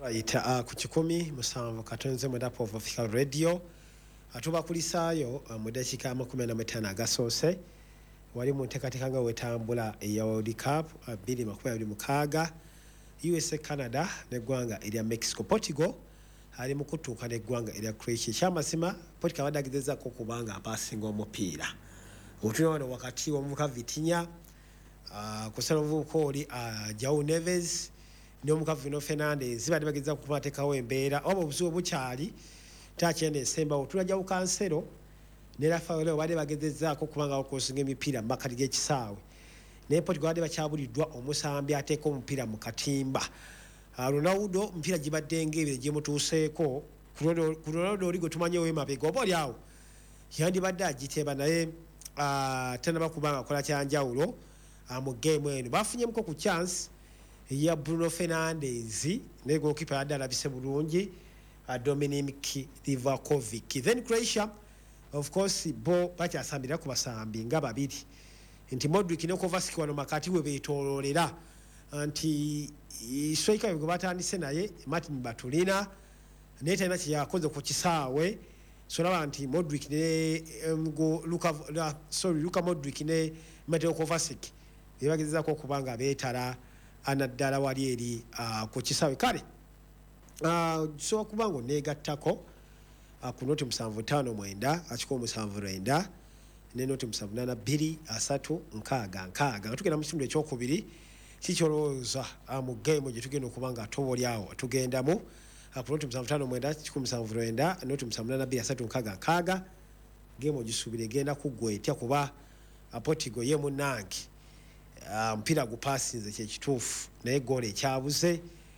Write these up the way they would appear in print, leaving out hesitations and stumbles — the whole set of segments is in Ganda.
Right, ku 17 katonze mu Dapper of Africa Radio atubakulisaayo mu dakika 45 agasoose wali mu nteekateeka nga wetambula eya World Cup 2026 USA Canada n'eggwanga erya Mexico. Portugal ali mu kutuuka n'eggwanga erya Croatia. Ekyamazima Portugal badagizezzaako kubanga apasinga omupiira otunula wano wakati w'omuvubuka Vitinha kusala omuvubuka oli João Neves n'omuka Bruno Fernandes bali bageza kubateekawo embeera oba obuzibu bukyali takyenda ensembawo tulajjawo kansero ne Rafael bali bagezezzaako kubanga bakosinga emipiira mu makkati g'ekisaawe naye Portugal bali bakyabuliddwa omusambi ateeka omupiira mu katimba. Ronaldo emipiira gibadde ng'ebire gyemutuuseeko ku Ronaldo oli gwe tumanyewo emabega oba oli awo yandibadde agiteeba naye tanaba kubanga akola kyanjawulo mu geemu eno bafunyemuko ku chance ya Bruno Fernandes ne goalkeeper yadde alabise bulungi Dominik Livakovic. Then Croatia of course bo bakyasambira ku basambi nga babiri nti Modric ne Kovacic wano makati we beetoololera nti striker gwe batandise naye Martin Batulina naye talina kye yakoze ku kisaawe solaba nti Modric ne Luka Modric ne Mateo Kovacic bebagezezaako okuba nga beetala anaddala wali eri ku kisaawe kale kisobola kuba nga oneegattako ku noti 759 akiko 790 ne noti 782 nga tugenda mu kitundu ekyokubiri kikyolowooza mu geemu gye tugenda okuba nga tobolyawo tugendamu ku noti 759 kiko 790 noti 782 geemu ogisuubira egenda kuggwa etya kuba Portugal ye munnange mpira gupasinze kyekituufu naye goal ekyabuze.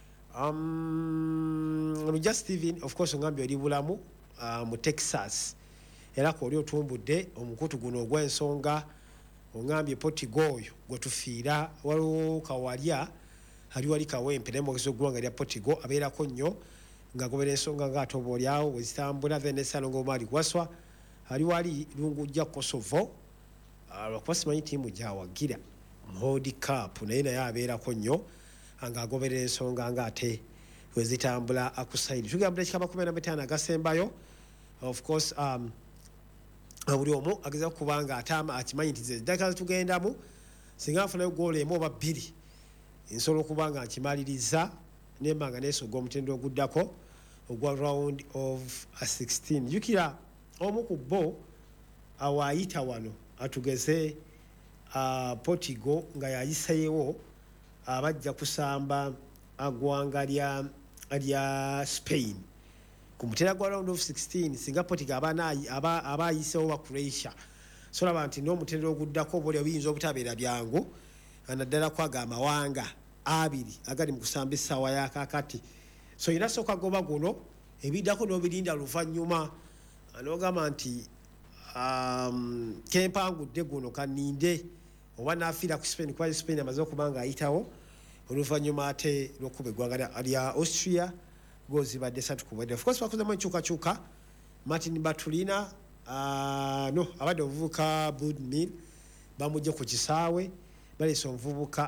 Luja Steven of course ngambye oli bulamu mu Texas era ko oli otumbudde omukutu guno ogw'ensonga ongambye Portugal oyo gwe tufiira waliwo kawalya wali kawempe naye mwogezi w'eggwanga lya Portugal abeerako nnyo ng'agobera ensonga ng'atoboolyawo wezitambula then Salongo Mali Gwaswa wali lungujja Kosovo lwakuba simanyi ttiimu gyawagira World Cup naye abeerako nnyo ng'agoberera ensonga ng'ate wezitambula akusaidi. Tugamba dakika 45 agasembayo of course buli omu ageza kuba nga akimanyi nti dakika tugendamu singa afunayo goolo emu oba bbiri nsobola okuba nga nkimaliriza nemba nga neesogga omutendera oguddako ogwa round of 16. Jukira omu ku bo awaayita wano atugeze Portugal nga yayiseewo abajja kusamba agwanga lya Spain ku mutera gwa round of 16 singa Portugal abayiseewo ba Croatia so laba nti n'omutendera oguddako oba oyinza obutabeera byangu naddala kwaga amawanga abiri agali mu kusamba essaawa ya kakati so ina sooka goba guno ebiddako n'obirinda luvannyuma n'ogamba nti kempangudde guno kaninde oba nafiira ku Spain kuba Spain amaze okuba nga ayitawo oluvannyuma ate lw'okuba eggwanga lya Austria gozibadde 3-0. Of course bakozemu enkyukakyuka Martin Batulina abadde omuvubuka Budimir bamugye ku kisaawe baleese omuvubuka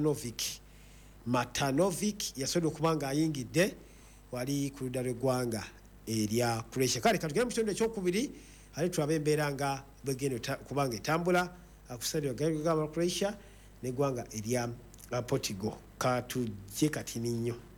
Matanovic yasobodde okuba nga ayingidde wali ku ludda lw'eggwanga erya Croatia. Kale katugenda mu kitundu ekyokubiri ali tulaba embeera nga bwegenda kubanga etambula akusalira gamba Croatia n'eggwanga erya Portugal katujje kati ninnyo.